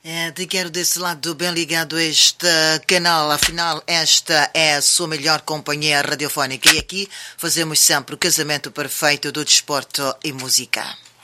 Te quero desse lado bem ligado a este canal, afinal esta é a sua melhor companhia radiofónica e aqui fazemos sempre o casamento perfeito do desporto e música.